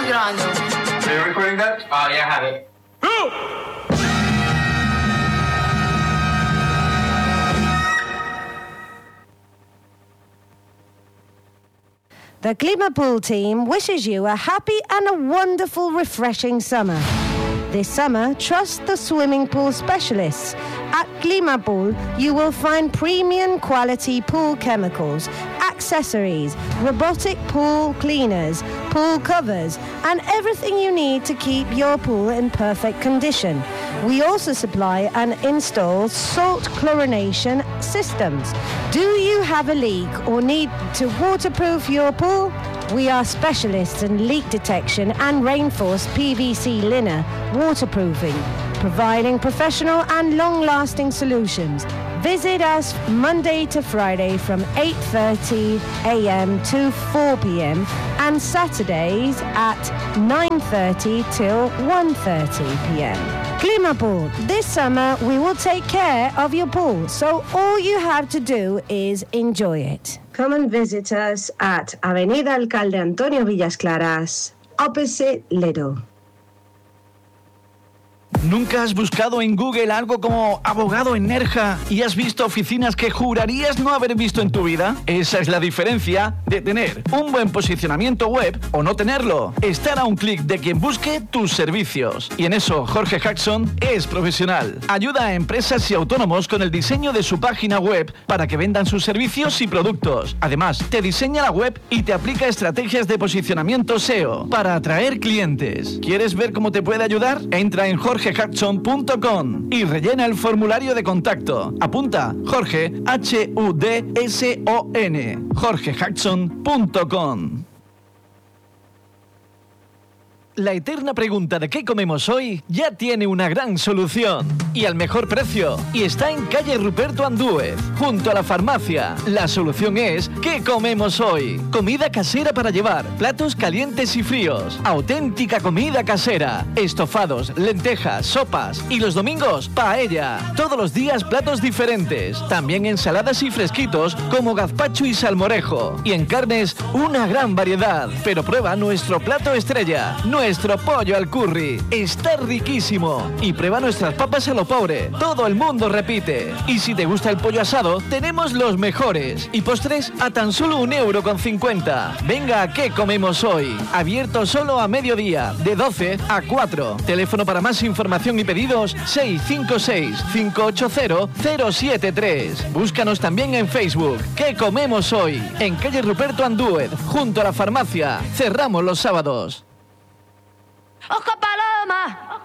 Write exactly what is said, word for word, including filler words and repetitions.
grande. Are you recording that? Oh, yeah, I have it. The Klimapool team wishes you a happy and a wonderful, refreshing summer. This summer, trust the swimming pool specialists. At Klimapool, you will find premium quality pool chemicals, accessories, robotic pool cleaners, pool covers, and everything you need to keep your pool in perfect condition. We also supply and install salt chlorination systems. Do you have a leak or need to waterproof your pool? We are specialists in leak detection and reinforced P V C liner waterproofing, providing professional and long-lasting solutions. Visit us Monday to Friday from eight thirty a m to four p m and Saturdays at nine thirty till one thirty p m Klimapool. This summer we will take care of your pool, so all you have to do is enjoy it. Come and visit us at Avenida Alcalde Antonio Villas Claras, opposite Lidl. ¿Nunca has buscado en Google algo como abogado en Nerja y has visto oficinas que jurarías no haber visto en tu vida? Esa es la diferencia de tener un buen posicionamiento web o no tenerlo. Estar a un clic de quien busque tus servicios. Y en eso Jorge Jackson es profesional. Ayuda a empresas y autónomos con el diseño de su página web para que vendan sus servicios y productos. Además, te diseña la web y te aplica estrategias de posicionamiento S E O para atraer clientes. ¿Quieres ver cómo te puede ayudar? Entra en jorge hudson punto com y rellena el formulario de contacto. Apunta Jorge, H U D S O N, jorge hudson punto com. La eterna pregunta de qué comemos hoy ya tiene una gran solución y al mejor precio, y está en calle Ruperto Andúez, junto a la farmacia. La solución es ¿qué comemos hoy? Comida casera para llevar, platos calientes y fríos, auténtica comida casera, estofados, lentejas, sopas y los domingos paella. Todos los días platos diferentes, también ensaladas y fresquitos como gazpacho y salmorejo, y en carnes una gran variedad. Pero prueba nuestro plato estrella, nuestro pollo al curry, está riquísimo. Y prueba nuestras papas a lo pobre, todo el mundo repite. Y si te gusta el pollo asado, tenemos los mejores. Y postres a tan solo un euro con cincuenta. Venga, ¿qué comemos hoy? Abierto solo a mediodía, de doce a cuatro. Teléfono para más información y pedidos seis cinco seis, cinco ocho cero, cero siete tres. Búscanos también en Facebook. ¿Qué comemos hoy? En calle Ruperto Andúez, junto a la farmacia. Cerramos los sábados. Ojo paloma.